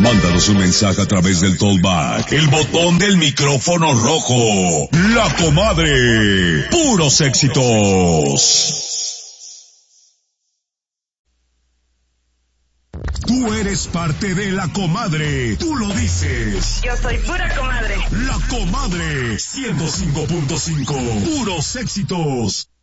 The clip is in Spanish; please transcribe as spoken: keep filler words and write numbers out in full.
Mándanos un mensaje a través del Tollback, el botón del micrófono rojo. La Comadre. Puros éxitos. Tú eres parte de La Comadre. Tú lo dices. Yo soy pura comadre. La Comadre. ciento cinco punto cinco. Puros éxitos.